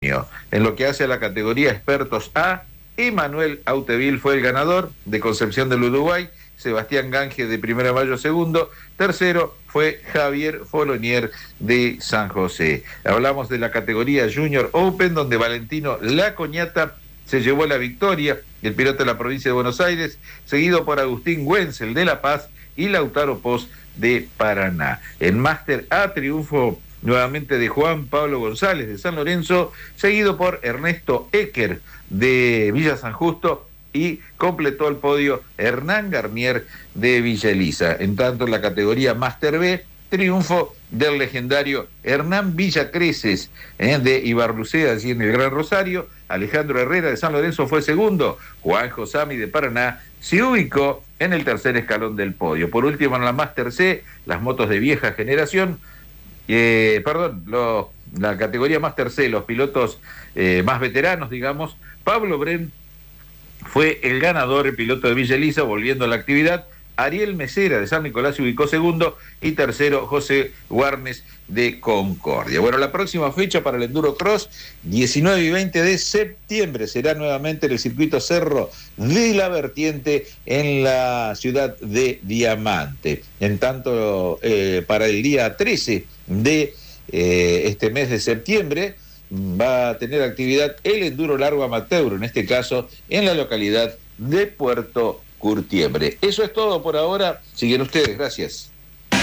En lo que hace a la categoría expertos A, Emanuel Auteville fue el ganador, de Concepción del Uruguay. Sebastián Gange de 1 de Mayo segundo, tercero fue Javier Folonier de San José. Hablamos de la categoría Junior Open, donde Valentino Lacoñata se llevó la victoria, el piloto de la provincia de Buenos Aires, seguido por Agustín Wenzel de La Paz y Lautaro Poz de Paraná. En Máster A, triunfo nuevamente de Juan Pablo González de San Lorenzo, seguido por Ernesto Ecker de Villa San Justo, y completó el podio Hernán Garnier de Villa Elisa. En tanto, en la categoría Máster B, triunfo del legendario Hernán Villacreces de Ibarlucea, allí en el Gran Rosario. Alejandro Herrera de San Lorenzo fue segundo. Juanjo Sami de Paraná se ubicó en el tercer escalón del podio. Por último, en la Máster C, las motos de vieja generación, la categoría Máster C, los pilotos más veteranos, digamos, Pablo Bren fue el ganador, el piloto de Villa Elisa, volviendo a la actividad. Ariel Mesera de San Nicolás se ubicó segundo, y tercero José Guarnes de Concordia. Bueno, la próxima fecha para el Enduro Cross, 19 y 20 de septiembre, será nuevamente en el circuito Cerro de la Vertiente en la ciudad de Diamante. En tanto, para el día 13 de este mes de septiembre, va a tener actividad el Enduro Largo Amateur, en este caso en la localidad de Puerto Curtiembre. Eso es todo por ahora. Siguen ustedes, gracias.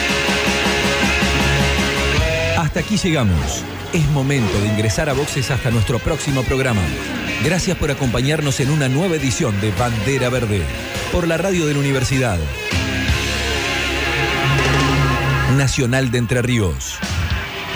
Hasta aquí llegamos. Es momento de ingresar a boxes hasta nuestro próximo programa. Gracias por acompañarnos en una nueva edición de Bandera Verde, por la radio de la Universidad Nacional de Entre Ríos.